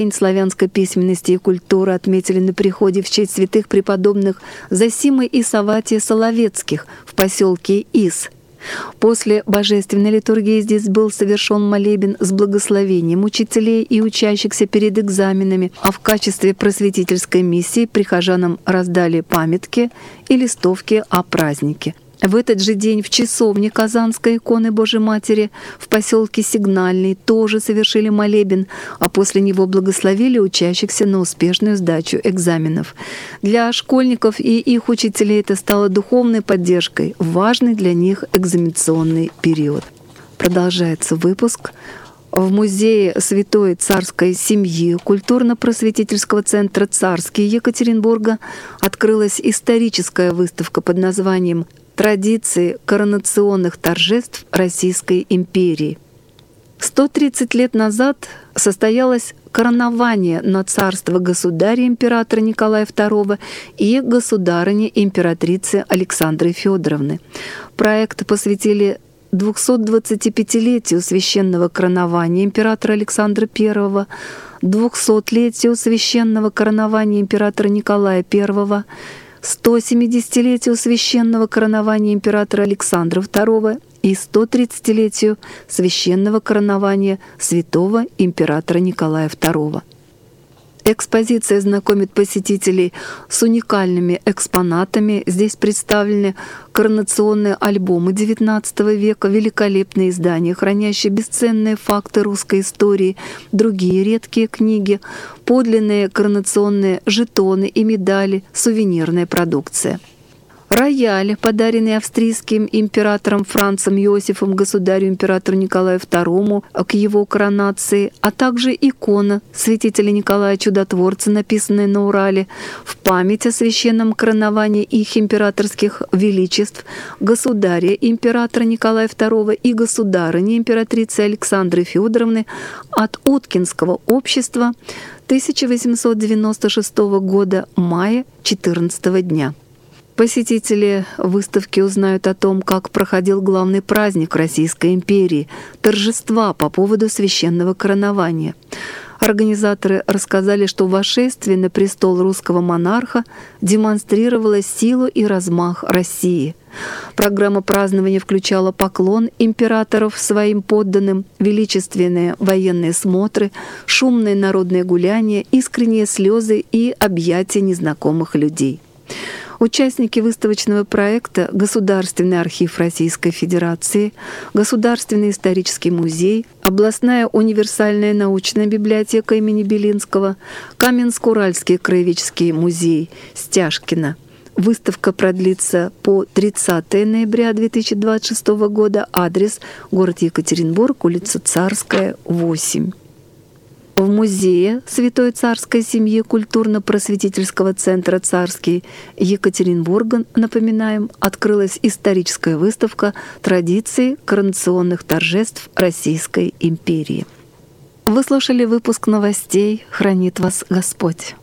День славянской письменности и культуры отметили на приходе в честь святых преподобных Зосимы и Савватия Соловецких в поселке Ис. После божественной литургии здесь был совершен молебен с благословением учителей и учащихся перед экзаменами, а в качестве просветительской миссии прихожанам раздали памятки и листовки о празднике. В этот же день в часовне Казанской иконы Божией Матери в поселке Сигнальный тоже совершили молебен, а после него благословили учащихся на успешную сдачу экзаменов. Для школьников и их учителей это стало духовной поддержкой в важный для них экзаменационный период. Продолжается выпуск. В музее Святой Царской семьи культурно-просветительского центра «Царский» Екатеринбурга открылась историческая выставка под названием «Традиции коронационных торжеств Российской империи». 130 лет назад состоялось коронование на царство государя-императора Николая II и государыни-императрицы Александры Федоровны. Проект посвятили 225-летию священного коронования императора Александра I, 200-летию священного коронования императора Николая I, 170-летию священного коронования императора Александра II и 130-летию священного коронования святого императора Николая II. Экспозиция знакомит посетителей с уникальными экспонатами. Здесь представлены коронационные альбомы XIX века, великолепные издания, хранящие бесценные факты русской истории, другие редкие книги, подлинные коронационные жетоны и медали, сувенирная продукция. Рояль, подаренный австрийским императором Францем Иосифом государю-императору Николаю II к его коронации, а также икона святителя Николая Чудотворца, написанная на Урале, в память о священном короновании их императорских величеств, государя-императора Николая II и государыни императрицы Александры Федоровны от Уткинского общества 1896 года, мая 14 дня. Посетители выставки узнают о том, как проходил главный праздник Российской империи – торжества по поводу священного коронования. Организаторы рассказали, что вошествие на престол русского монарха демонстрировало силу и размах России. Программа празднования включала поклон императоров своим подданным, величественные военные смотры, шумные народные гуляния, искренние слезы и объятия незнакомых людей. Участники выставочного проекта Государственный архив Российской Федерации, Государственный исторический музей, Областная универсальная научная библиотека имени Белинского, Каменск-Уральский краеведческий музей Стяжкина. Выставка продлится по 30 ноября 2026 года. Адрес: город Екатеринбург, улица Царская, 8. В музее Святой Царской семьи культурно-просветительского центра «Царский» Екатеринбурга, напоминаем, открылась историческая выставка «Традиции коронационных торжеств Российской империи». Вы слушали выпуск новостей. Хранит вас Господь.